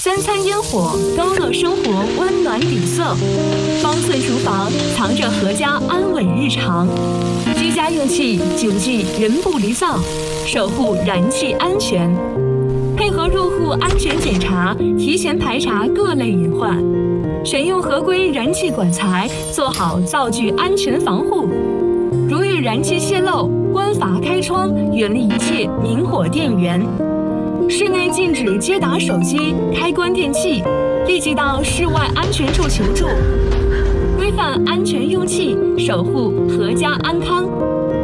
三餐烟火，高乐生活温暖底色。方寸厨房藏着阖家安稳日常。居家用气谨记人不离灶，守护燃气安全。配合入户安全检查，提前排查各类隐患，选用合规燃气管材，做好灶具安全防护。如遇燃气泄漏，关阀开窗，远离一切明火电源。室内禁止接打手机、开关电器，立即到室外安全处求助。规范安全用气，守护阖家安康。